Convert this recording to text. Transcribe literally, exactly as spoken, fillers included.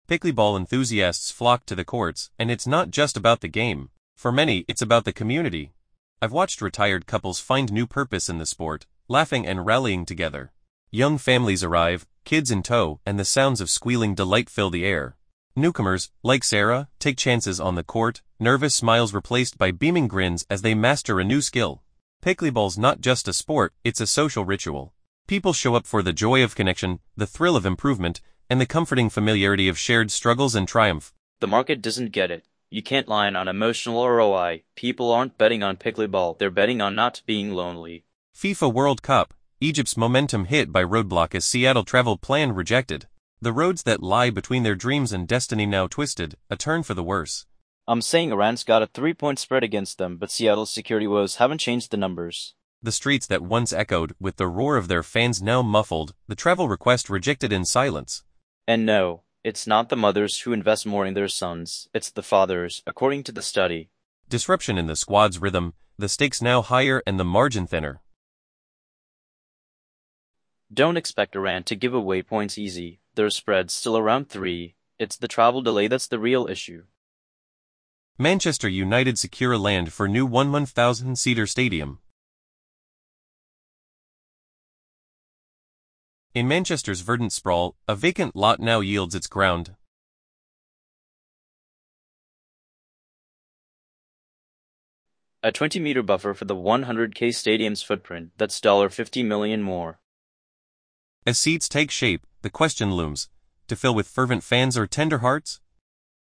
Pickleball enthusiasts flock to the courts, and it's not just about the game. For many, it's about the community. I've watched retired couples find new purpose in the sport, laughing and rallying together. Young families arrive, kids in tow, and the sounds of squealing delight fill the air. Newcomers, like Sarah, take chances on the court, nervous smiles replaced by beaming grins as they master a new skill. Pickleball's not just a sport, it's a social ritual. People show up for the joy of connection, the thrill of improvement, and the comforting familiarity of shared struggles and triumph. The market doesn't get it. You can't line on emotional R O I. People aren't betting on pickleball, they're betting on not being lonely. FIFA World Cup, Egypt's momentum hit by roadblock as Seattle travel plan rejected. The roads that lie between their dreams and destiny now twisted, a turn for the worse. I'm saying Iran's got a three-point spread against them, but Seattle's security woes haven't changed the numbers. The streets that once echoed with the roar of their fans now muffled, the travel request rejected in silence. And no, it's not the mothers who invest more in their sons, it's the fathers, according to the study. Disruption in the squad's rhythm, the stakes now higher and the margin thinner. Don't expect Iran to give away points easy. Their spread's still around three. It's the travel delay that's the real issue. Manchester United secure land for new one thousand seater stadium. In Manchester's verdant sprawl, a vacant lot now yields its ground. A twenty-meter buffer for the one hundred K stadium's footprint, that's fifty million dollars more. As seats take shape, the question looms, to fill with fervent fans or tender hearts?